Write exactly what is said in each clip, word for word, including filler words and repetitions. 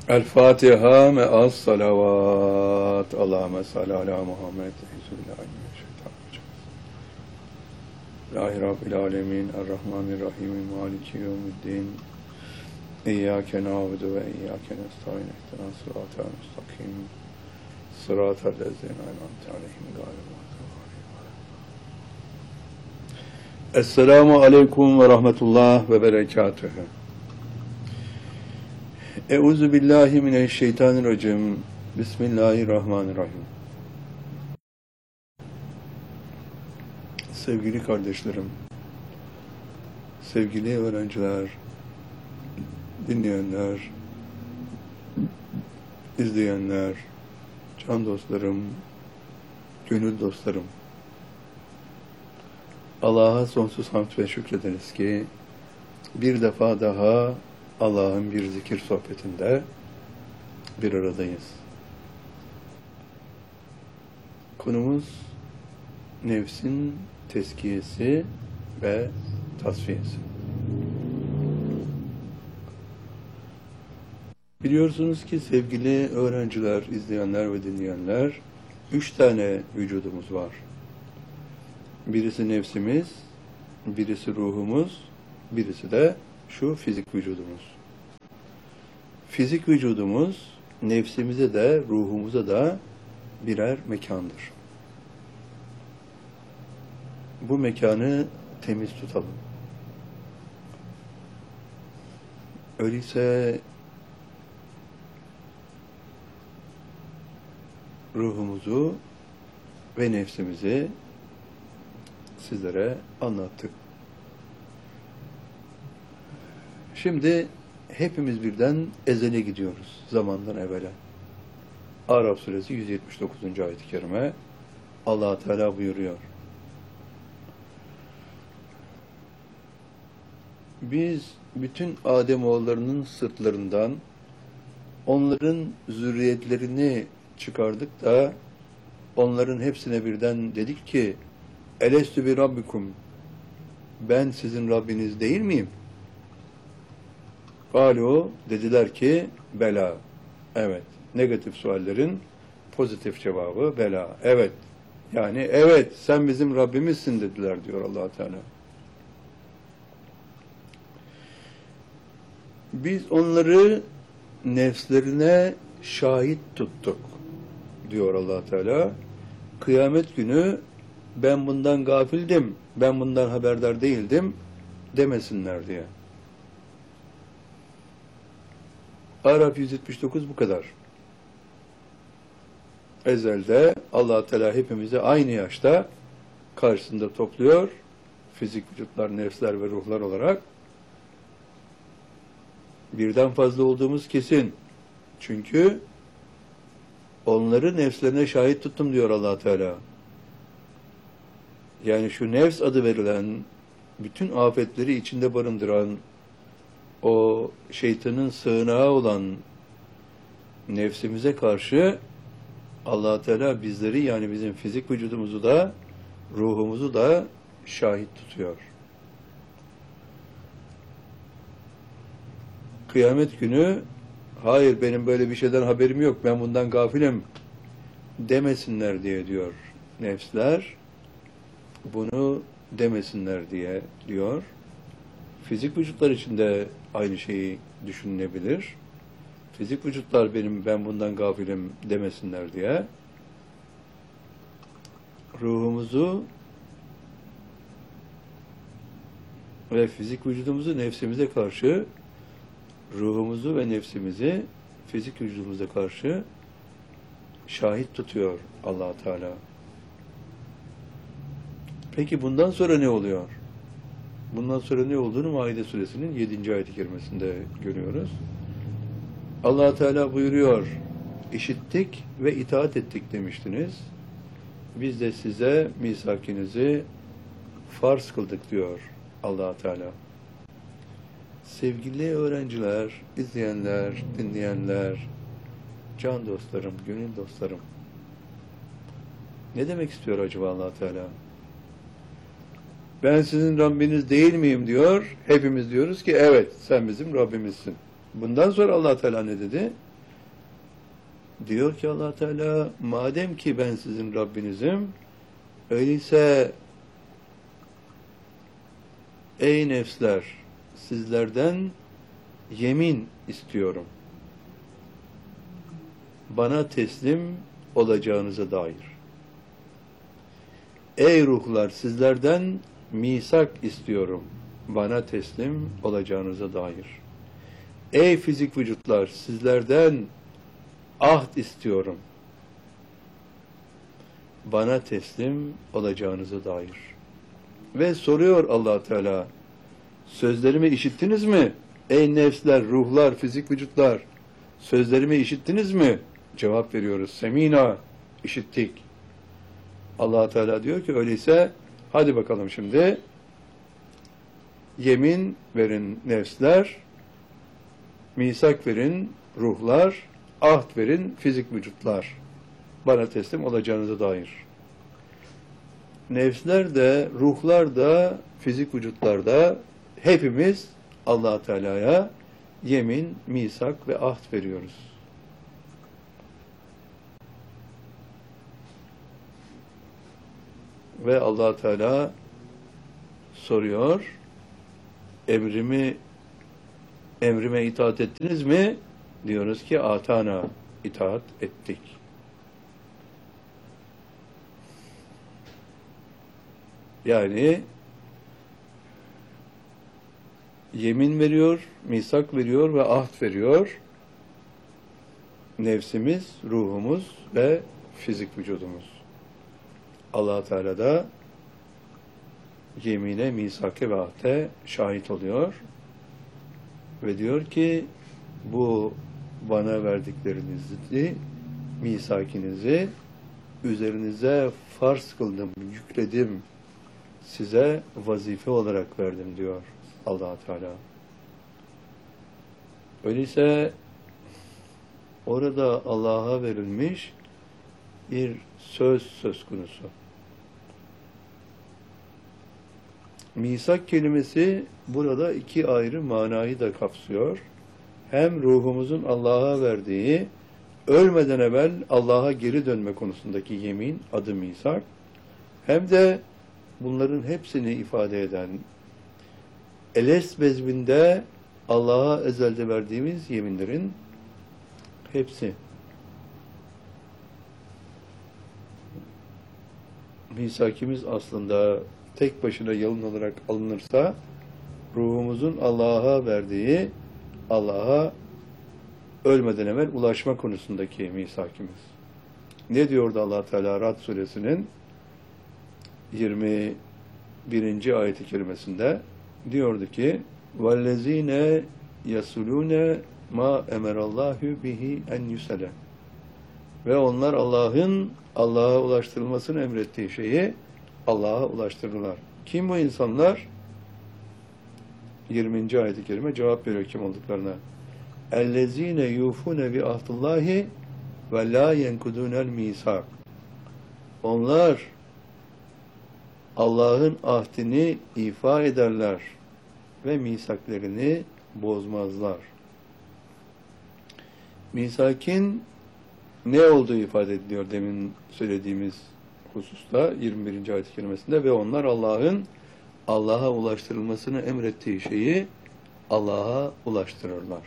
El Fatiha me'as salavat. Allahümme salli ala Muhammed. Euzubillahimineşşeytanirracim. Bismillahi Rabbil alemin. Errahmanirrahim. Maliki yevmiddin. İyyâke na'budu ve iyyâke nestaîn. İhdina sıratal müstakim. Sıratal lezîne en'amte aleyhim gâyril mağdûbi aleyhim. Esselamu aleyküm ve rahmetullah ve berekatühü. Euzu billahi mineşşeytanirracim. Bismillahirrahmanirrahim. Sevgili kardeşlerim, sevgili öğrenciler, dinleyenler, izleyenler, can dostlarım, gönül dostlarım, Allah'a sonsuz hamd ve şükrederiz ki bir defa daha Allah'ın bir zikir sohbetinde bir aradayız. Konumuz nefsin tezkiyesi ve tasfiyesi. Biliyorsunuz ki sevgili öğrenciler, izleyenler ve dinleyenler, üç tane vücudumuz var. Birisi nefsimiz, birisi ruhumuz, birisi de şu fizik vücudumuz. Fizik vücudumuz, nefsimize de, ruhumuza da birer mekandır. Bu mekanı temiz tutalım. Öyleyse ruhumuzu ve nefsimizi sizlere anlattık. Şimdi hepimiz birden ezele gidiyoruz zamandan evvele. Araf suresi yüz yetmiş dokuzuncu ayet-i kerime Allah Teala buyuruyor. Biz bütün Ademoğullarının sırtlarından onların zürriyetlerini çıkardık da onların hepsine birden dedik ki Elestü bi Rabbikum, ben sizin Rabbiniz değil miyim? Galu, dediler ki bela, evet. Negatif suallerin pozitif cevabı bela, evet. Yani evet, sen bizim Rabbimizsin dediler diyor Allah Teala. Biz onları nefslerine şahit tuttuk diyor Allah Teala. Kıyamet günü ben bundan gafildim, ben bundan haberdar değildim demesinler diye. Araf yüz yetmiş dokuz bu kadar. Ezelde Allah Teala hepimizi aynı yaşta karşısında topluyor. Fizik vücutlar, nefsler ve ruhlar olarak. Birden fazla olduğumuz kesin. Çünkü onları nefslerine şahit tuttum diyor Allah Teala. Yani şu nefs adı verilen, bütün afetleri içinde barındıran, o şeytanın sığınağı olan nefsimize karşı Allah Teala bizleri, yani bizim fizik vücudumuzu da ruhumuzu da şahit tutuyor. Kıyamet günü hayır benim böyle bir şeyden haberim yok, ben bundan gafilim demesinler diye diyor nefsler. Bunu demesinler diye diyor. Fizik vücutlar için de aynı şeyi düşünülebilir. Fizik vücutlar benim ben bundan gafilim demesinler diye ruhumuzu ve fizik vücudumuzu nefsimize karşı, ruhumuzu ve nefsimizi fizik vücudumuza karşı şahit tutuyor Allah Teala. Peki bundan sonra ne oluyor? Bundan sonra ne olduğunu Maide suresinin yedinci ayet-i kerimesinde görüyoruz. Allah Teala buyuruyor, işittik ve itaat ettik demiştiniz. Biz de size misakinizi farz kıldık diyor Allah Teala. Sevgili öğrenciler, izleyenler, dinleyenler, can dostlarım, gönül dostlarım. Ne demek istiyor acaba Allah Teala? Ben sizin Rabbiniz değil miyim diyor. Hepimiz diyoruz ki evet sen bizim Rabbimizsin. Bundan sonra Allah Teala ne dedi? diyor ki Allah Teala, madem ki ben sizin Rabbinizim, öyleyse ey nefsler, sizlerden yemin istiyorum. Bana teslim olacağınıza dair. Ey ruhlar, sizlerden misak istiyorum. Bana teslim olacağınıza dair. Ey fizik vücutlar, sizlerden ahd istiyorum. Bana teslim olacağınıza dair. Ve soruyor Allah Teala, sözlerimi işittiniz mi? Ey nefsler, ruhlar, fizik vücutlar, sözlerimi işittiniz mi? Cevap veriyoruz. Semina, işittik. Allah Teala diyor ki, öyleyse hadi bakalım şimdi yemin verin nefsler, misak verin ruhlar, ahd verin fizik vücutlar. Bana teslim olacağınıza dair. Nefsler de, ruhlar da, fizik vücutlar da hepimiz Allah Teala'ya yemin, misak ve ahd veriyoruz. Ve Allah Teala soruyor, emrimi emrime itaat ettiniz mi? Diyoruz ki atana, itaat ettik. Yani yemin veriyor, misak veriyor ve ahd veriyor. Nefsimiz, ruhumuz ve fizik vücudumuz. Allah Teala da yemine, misake ve ahde şahit oluyor ve diyor ki bu bana verdiklerinizi, misakinizi üzerinize farz kıldım, yükledim, size vazife olarak verdim diyor Allah Teala. Öyleyse orada Allah'a verilmiş bir söz söz konusu. Misak kelimesi burada iki ayrı manayı da kapsıyor. Hem ruhumuzun Allah'a verdiği, ölmeden evvel Allah'a geri dönme konusundaki yemin, adı misak, hem de bunların hepsini ifade eden, eles bezminde Allah'a ezelde verdiğimiz yeminlerin hepsi. Misakimiz aslında tek başına yalın olarak alınırsa, ruhumuzun Allah'a verdiği, Allah'a ölmeden evvel ulaşma konusundaki misakimiz. Ne diyordu Allah Teala Ra'd suresinin yirmi birinci ayet-i kerimesinde? Diyordu ki وَالَّذ۪ينَ يَسُلُونَ مَا اَمَرَ اللّٰهُ بِهِ اَنْ يُسَلَ. Ve onlar Allah'ın Allah'a ulaştırılmasını emrettiği şeyi Allah'a ulaştırırlar. Kim bu insanlar? yirminci ayet-i kerime cevap veriyor kim olduklarına. اَلَّذ۪ينَ يُوفُونَ بِعَهْدِ اللّٰهِ وَلَا يَنْكُدُونَ الْمِيثَاقَ. Onlar Allah'ın ahdini ifa ederler ve misaklerini bozmazlar. Misakin ne olduğu ifade ediliyor demin söylediğimiz hususta yirmi birinci ayet-i kerimesinde ve onlar Allah'ın Allah'a ulaştırılmasını emrettiği şeyi Allah'a ulaştırırlar.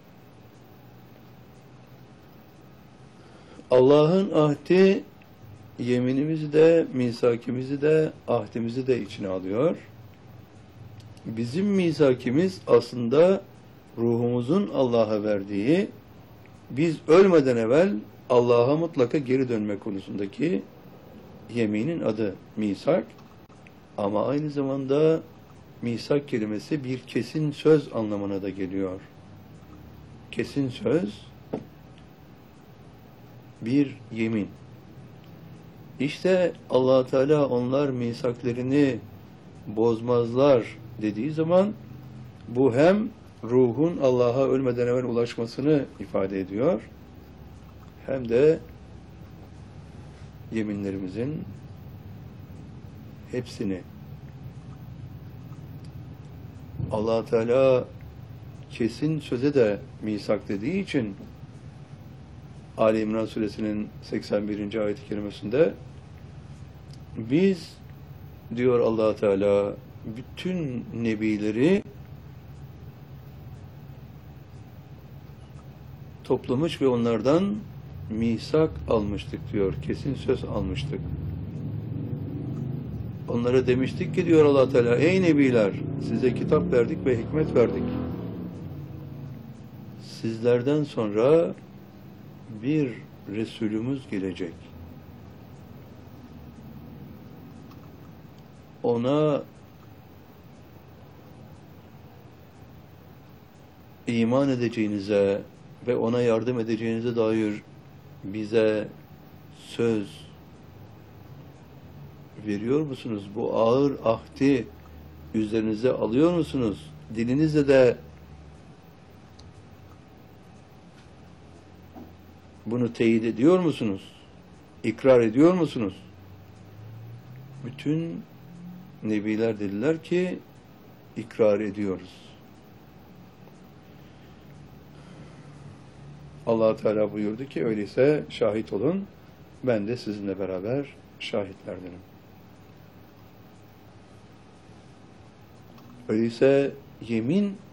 Allah'ın ahdi yeminimizi de, misakimizi de, ahdimizi de içine alıyor. Bizim misakimiz aslında ruhumuzun Allah'a verdiği, biz ölmeden evvel Allah'a mutlaka geri dönme konusundaki yeminin adı misak. Ama aynı zamanda misak kelimesi bir kesin söz anlamına da geliyor. Kesin söz, bir yemin. İşte Allah Teala onlar misaklerini bozmazlar dediği zaman bu hem ruhun Allah'a ölmeden evvel ulaşmasını ifade ediyor, hem de yeminlerimizin hepsini. Allah Teala kesin söze de misak dediği için Ali İmran suresinin seksen birinci ayet-i kerimesinde biz diyor Allah Teala bütün nebileri toplamış ve onlardan misak almıştık diyor. Kesin söz almıştık. Onlara demiştik ki diyor Allah Teala, ey nebiler, size kitap verdik ve hikmet verdik. Sizlerden sonra bir Resulümüz gelecek. Ona iman edeceğinize ve ona yardım edeceğinize dair bize söz veriyor musunuz? Bu ağır ahdi üzerinize alıyor musunuz? Dilinizle de bunu teyit ediyor musunuz? İkrar ediyor musunuz? Bütün nebiler dediler ki ikrar ediyoruz. Allah Teala buyurdu ki öyleyse şahit olun, ben de sizinle beraber şahitlerdenim. Öyleyse yemin